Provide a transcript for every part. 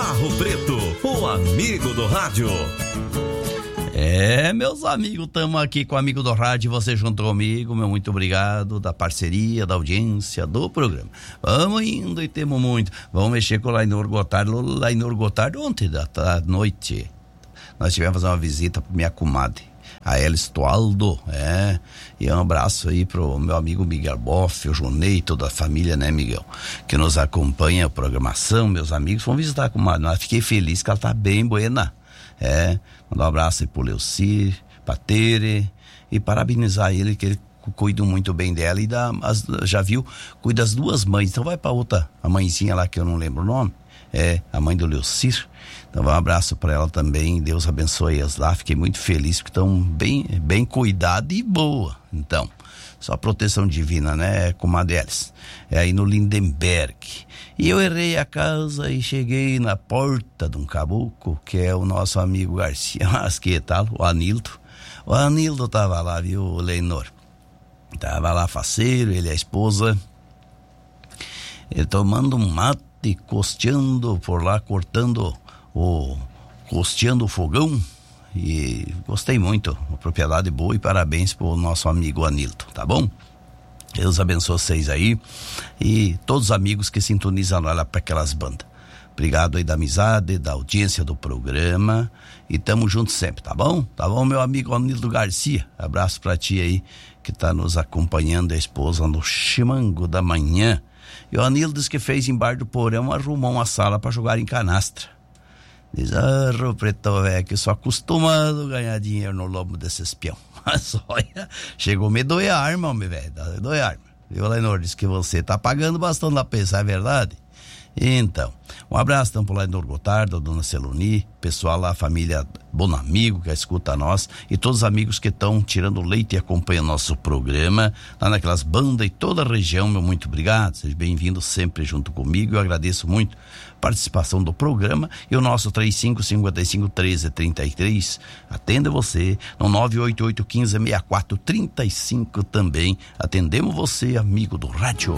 Barro Preto, o amigo do rádio. Meus amigos, estamos aqui com o amigo do rádio, você junto comigo, meu muito obrigado da parceria, da audiência do programa. Vamos indo e temos muito. Vamos mexer com o Lainor Gotardo. Ontem da noite nós tivemos uma visita para minha comadre, a Elis Toaldo, e um abraço aí pro meu amigo Miguel Boff, o Junei, toda a família, né, Miguel, que nos acompanha a programação, meus amigos, vão visitar a comadre. Fiquei feliz que ela tá bem buena. Mandar um abraço aí pro Leucir, pra Tere, e parabenizar ele, que ele cuida muito bem dela e já viu, cuida das duas mães. Então vai pra outra, a mãezinha lá que eu não lembro o nome, a mãe do Leucir. Então um abraço pra ela também, Deus abençoe elas lá, fiquei muito feliz porque estão bem cuidado e boa. Então, só proteção divina, né, comadre Elis? Aí no Lindenberg. E eu errei a casa e cheguei na porta de um caboclo, que é o nosso amigo Garcia, mas que tal? O Anildo. O Anildo tava lá, viu, Leinor? Tava lá faceiro, ele e a esposa, ele tomando um mate, costeando por lá, costeando o fogão. E gostei muito, uma propriedade boa, e parabéns pro nosso amigo Anildo, tá bom? Deus abençoe vocês aí e todos os amigos que sintonizam lá para aquelas bandas. Obrigado aí da amizade, da audiência do programa, e tamo junto sempre, tá bom? Tá bom, meu amigo Anildo Garcia? Abraço pra ti aí que tá nos acompanhando, a esposa no chimango da manhã. E o Anildo disse que fez em Bar do Porão, arrumou uma sala para jogar em canastra. Diz, Preto velho, que sou acostumado a ganhar dinheiro no lombo desses peão. Mas olha, chegou a me doer a arma, meu velho, doer a arma. Viu, Lainor, diz que você tá pagando bastante lá pra pensar, é verdade? Então, um abraço então pro Lainor Gotardo, dona Celoni, pessoal lá, família Bonamigo que escuta nós, e todos os amigos que estão tirando leite e acompanham nosso programa, lá naquelas bandas e toda a região, meu muito obrigado, seja bem-vindo sempre junto comigo, eu agradeço muito a participação do programa, e o nosso 35551333, atenda você, no 988156435 também, atendemos você, amigo do rádio.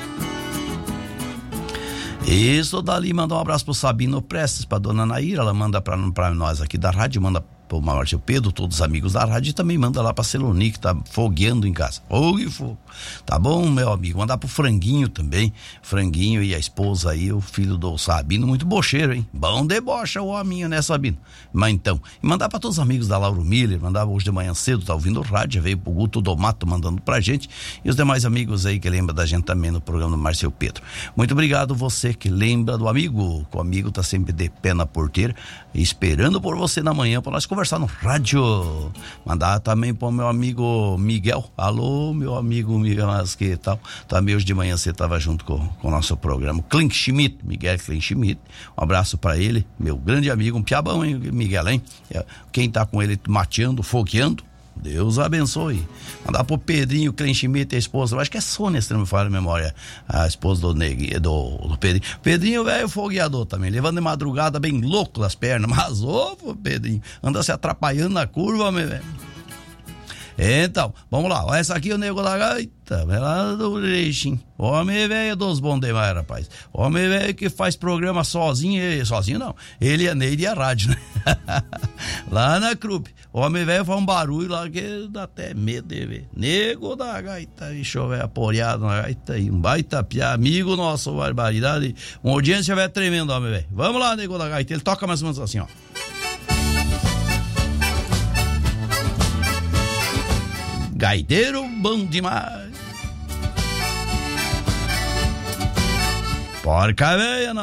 Isso, dali manda um abraço pro Sabino Prestes, pra dona Naira, ela manda pra nós aqui da rádio, manda pro Márcio Pedro, todos os amigos da rádio, e também manda lá pra Celoni, que tá fogueando em casa. Fogo e fogo. Tá bom, meu amigo? Mandar pro Franguinho também, Franguinho e a esposa aí, o filho do Sabino, muito bocheiro, hein? Bom debocha o hominho, né, Sabino? Mas então, e mandar pra todos os amigos da Lauro Miller, mandava hoje de manhã cedo, tá ouvindo o rádio, já veio pro Guto do Mato mandando pra gente, e os demais amigos aí que lembram da gente também no programa do Márcio Pedro. Muito obrigado você que lembra do amigo, que o amigo tá sempre de pé na porteira, esperando por você na manhã pra nós conversar no rádio. Mandar também pro meu amigo Miguel. Alô, meu amigo Miguel, mas que tal? Também hoje de manhã você tava junto com o nosso programa. Klin Schmidt, Miguel Klin Schmidt. Um abraço pra ele, meu grande amigo, um piabão, hein, Miguel, hein? Quem tá com ele mateando, fogueando, Deus abençoe. Mandar pro Pedrinho Clenchimete, a esposa, eu acho que é Sônia, se não me falha a memória, a esposa do Pedrinho. Pedrinho, velho, fogueador também, levando de madrugada bem louco das pernas, mas Pedrinho, anda se atrapalhando na curva, meu velho. Então, vamos lá, essa aqui é o Nego da Gaita, vai lá do Reixim. Homem velho dos bons demais, rapaz. Homem velho que faz programa sozinho não, ele e a Neide e a rádio, né? Lá na Krupp. Homem velho faz um barulho lá que dá até medo de ver. Nego da Gaita, bicho velho apoiado na gaita aí, um baita piá, amigo nosso, barbaridade. Uma audiência velho tremendo, homem velho. Vamos lá, Nego da Gaita, ele toca mais ou menos assim, ó. Gaiteiro bom demais. Porca véia, não.